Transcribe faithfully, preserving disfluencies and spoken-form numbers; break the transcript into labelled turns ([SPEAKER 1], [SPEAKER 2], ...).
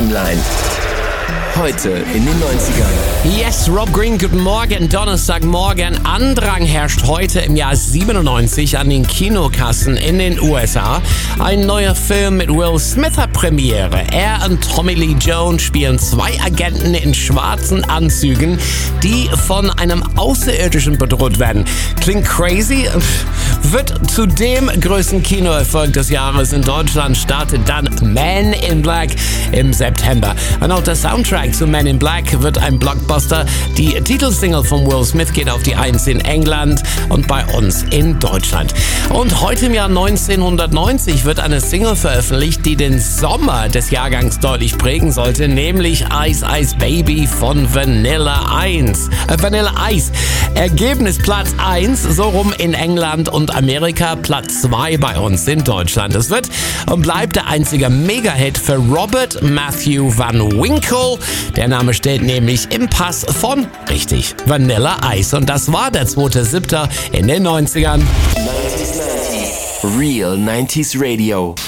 [SPEAKER 1] Timeline. Heute in den neunzigern.
[SPEAKER 2] Yes, Rob Green, guten Morgen. Donnerstagmorgen. Andrang herrscht heute im Jahr siebenundneunzig an den Kinokassen in den U S A. Ein neuer Film mit Will Smith hat Premiere. Er und Tommy Lee Jones spielen zwei Agenten in schwarzen Anzügen, die von einem Außerirdischen bedroht werden. Klingt crazy? Wird zu dem größten Kinoerfolg des Jahres in Deutschland, startet dann Man in Black im September. Und auch der Soundtrack zu Man in Black wird ein Blockbuster. Die Titelsingle von Will Smith geht auf die Eins in England und bei uns in Deutschland. Und heute im Jahr neunzehnhundertneunzig wird eine Single veröffentlicht, die den Sommer des Jahrgangs deutlich prägen sollte, nämlich Ice Ice Baby von Vanilla Ice. Äh, Vanilla Ice. Ergebnis Platz eins, so rum in England und Amerika, Platz zwei bei uns in Deutschland. Es wird und bleibt der einzige Mega-Hit für Robert Matthew Van Winkle. Der Name steht nämlich im Pass von, richtig, Vanilla Ice. Und das war der zweite siebte in den neunzigern.
[SPEAKER 1] Real neunziger Radio.